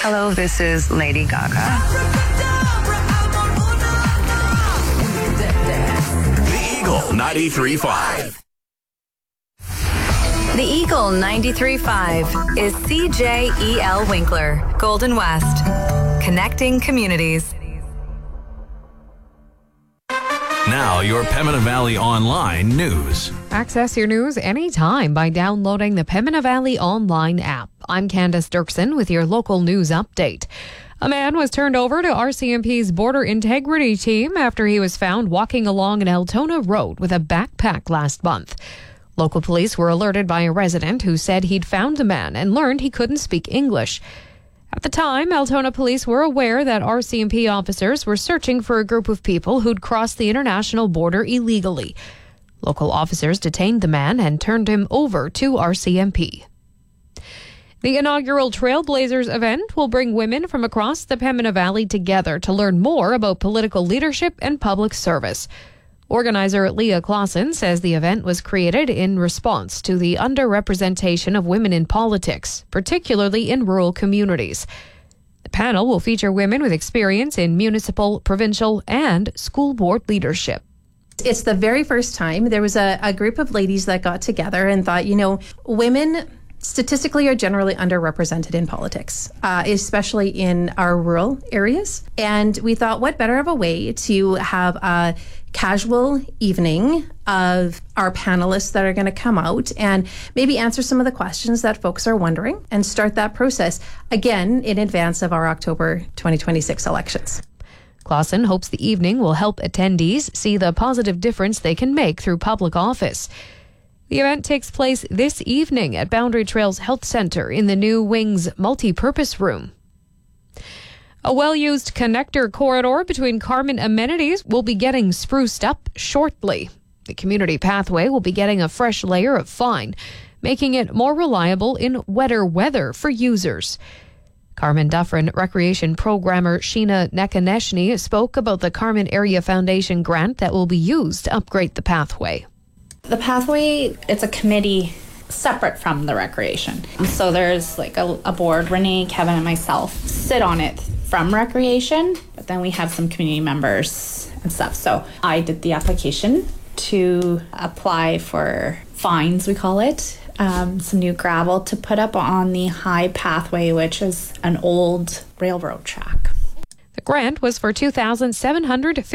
Hello, this is Lady Gaga. The Eagle 93.5. The Eagle 93.5 is CJEL Winkler, Golden West, connecting communities. Now, your Pembina Valley Online news. Access your news anytime by downloading the Pembina Valley Online app. I'm Candace Dirksen with your local news update. A man was turned over to RCMP's border integrity team after he was found walking along an Altona road with a backpack last month. Local police were alerted by a resident who said he'd found the man and learned he couldn't speak English. At the time, Altona police were aware that RCMP officers were searching for a group of people who'd crossed the international border illegally. Local officers detained the man and turned him over to RCMP. The inaugural Trailblazers event will bring women from across the Pembina Valley together to learn more about political leadership and public service. Organizer Leah Clausen says the event was created in response to the underrepresentation of women in politics, particularly in rural communities. The panel will feature women with experience in municipal, provincial, and school board leadership. It's the very first time there was a group of ladies that got together and thought, women statistically are generally underrepresented in politics, especially in our rural areas. And we thought, what better of a way to have a casual evening of our panelists that are going to come out and maybe answer some of the questions that folks are wondering and start that process, again, in advance of our October 2026 elections. Clausen hopes the evening will help attendees see the positive difference they can make through public office. The event takes place this evening at Boundary Trails Health Centre in the new Wings multi-purpose room. A well-used connector corridor between Carman amenities will be getting spruced up shortly. The community pathway will be getting a fresh layer of fine, making it more reliable in wetter weather for users. Carman Dufferin Recreation Programmer Sheena Nekaneshny spoke about the Carman Area Foundation grant that will be used to upgrade the pathway. The pathway, it's a committee separate from the recreation. So there's like a board, Renee, Kevin, and myself sit on it from recreation, but then we have some community members and stuff. So I did the application to apply for fines, we call it, some new gravel to put up on the high pathway, which is an old railroad track. The grant was for $2,750.